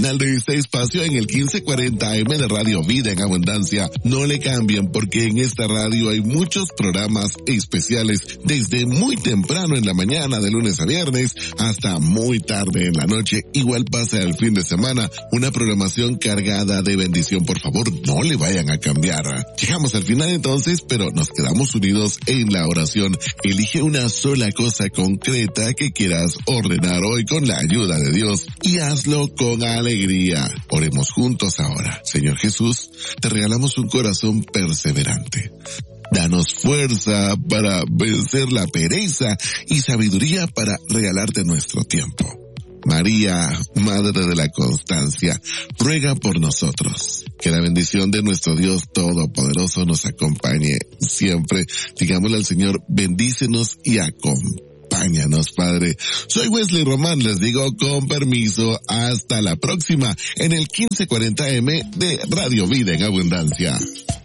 final de este espacio en el 1540 AM de Radio Vida en Abundancia. No le cambien porque en esta radio hay muchos programas especiales desde muy temprano en la mañana de lunes a viernes hasta muy tarde en la noche. Igual pasa el fin de semana, una programación cargada de bendición. Por favor, no le vayan a cambiar. Llegamos al final entonces, pero nos quedamos unidos en la oración. Elige una sola cosa concreta que quieras ordenar hoy con la ayuda de Dios y hazlo con alegría. Oremos juntos ahora. Señor Jesús, te regalamos un corazón perseverante. Danos fuerza para vencer la pereza y sabiduría para regalarte nuestro tiempo. María, Madre de la Constancia, ruega por nosotros. Que la bendición de nuestro Dios Todopoderoso nos acompañe siempre. Digámosle al Señor, bendícenos y acompáñanos, Padre. Soy Wesley Román, les digo con permiso, hasta la próxima en el 1540M de Radio Vida en Abundancia.